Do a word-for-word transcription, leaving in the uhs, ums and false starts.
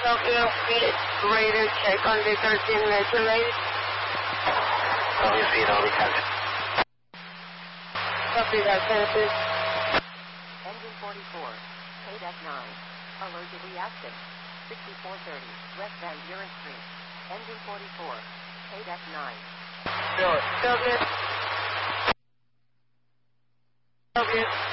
Tokyo, speed, radar check on the thirteen meter lane. Tokyo speed, only ten. Copy that, Genesis. Engine forty-four, K D E C nine, allergic reaction, sixty-four thirty, West Van Buren Street. Engine forty-four, K D E C nine. Tokyo. Tokyo.